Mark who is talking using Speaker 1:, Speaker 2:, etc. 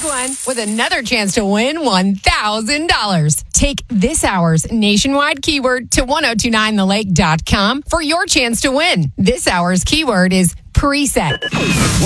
Speaker 1: one with another chance to win $1,000. Take this hour's nationwide keyword to 1029thelake.com for your chance to win. This hour's keyword is preset.